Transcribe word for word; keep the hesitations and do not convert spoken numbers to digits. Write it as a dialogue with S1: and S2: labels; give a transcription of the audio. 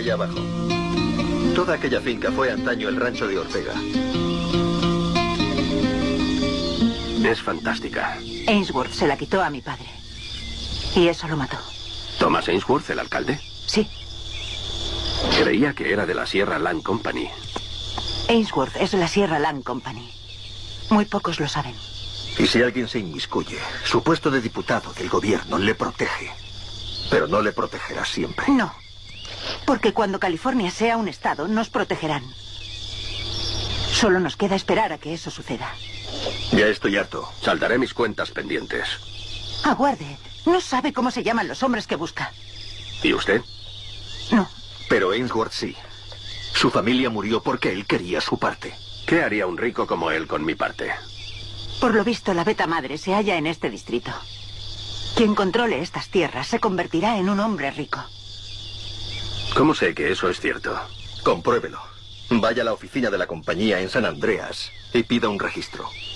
S1: allá abajo. Toda aquella finca fue antaño el rancho de Ortega.
S2: Es fantástica.
S3: Ainsworth se la quitó a mi padre. Y eso lo mató.
S2: ¿Thomas Ainsworth, el alcalde?
S3: Sí.
S2: Creía que era de la Sierra Land Company.
S3: Ainsworth es de la Sierra Land Company. Muy pocos lo saben.
S1: Y si alguien se inmiscuye, su puesto de diputado del gobierno le protege. Pero no le protegerá siempre.
S3: No. Porque cuando California sea un estado, nos protegerán. Solo nos queda esperar a que eso suceda.
S1: Ya estoy harto.
S2: Saldaré mis cuentas pendientes.
S3: Aguarde. No sabe cómo se llaman los hombres que busca.
S2: ¿Y usted?
S3: No.
S1: Pero Ainsworth sí. Su familia murió porque él quería su parte.
S2: ¿Qué haría un rico como él con mi parte?
S3: Por lo visto, la beta madre se halla en este distrito. Quien controle estas tierras se convertirá en un hombre rico.
S2: ¿Cómo sé que eso es cierto?
S1: Compruébelo. Vaya a la oficina de la compañía en San Andreas y pida un registro.